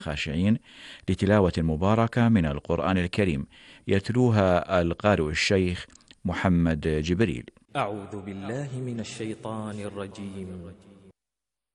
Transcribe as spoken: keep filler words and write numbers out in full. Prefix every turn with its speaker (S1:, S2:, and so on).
S1: خاشعين لتلاوة مباركة من القرآن الكريم يتلوها القارئ الشيخ محمد جبريل.
S2: أعوذ بالله من الشيطان الرجيم.